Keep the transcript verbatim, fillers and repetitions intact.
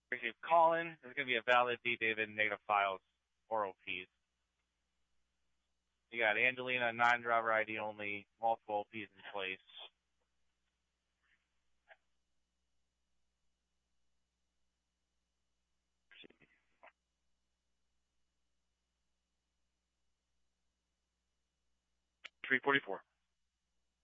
Appreciate calling. There's going to be a valid D David negative files, four O Ps. You got Angelina, nine-driver I D only, multiple O Ps in place. three forty-four.